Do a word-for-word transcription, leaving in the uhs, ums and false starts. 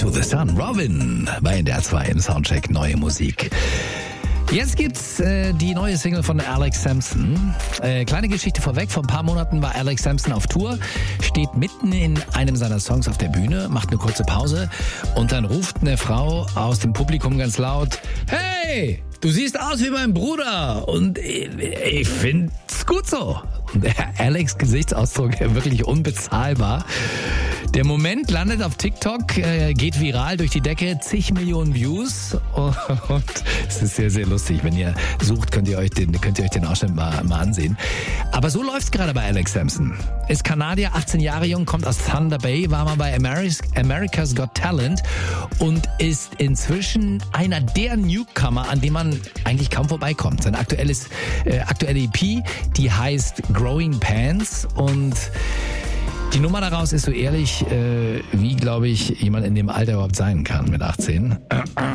to the Sun. Robin bei N D R zwei im Soundcheck Neue Musik. Jetzt gibt's äh, die neue Single von Alex Sampson. Äh, kleine Geschichte vorweg, vor ein paar Monaten war Alex Sampson auf Tour, steht mitten in einem seiner Songs auf der Bühne, macht eine kurze Pause und dann ruft eine Frau aus dem Publikum ganz laut: Hey, du siehst aus wie mein Bruder und ich, ich find's gut so. Und der Alex Gesichtsausdruck wirklich unbezahlbar. Der Moment landet auf TikTok, äh, geht viral durch die Decke, zig Millionen Views und es ist sehr, sehr lustig. Wenn ihr sucht, könnt ihr euch den, könnt ihr euch den Ausschnitt mal, mal ansehen. Aber so läuft's gerade bei Alex Sampson. Ist Kanadier, achtzehn Jahre jung, kommt aus Thunder Bay, war mal bei America's, America's Got Talent und ist inzwischen einer der Newcomer, an dem man eigentlich kaum vorbeikommt. Sein aktuelles, äh, aktuelle E P, die heißt Growing Pains und die Nummer daraus ist so ehrlich, äh, wie, glaube ich, jemand in dem Alter überhaupt sein kann mit achtzehn.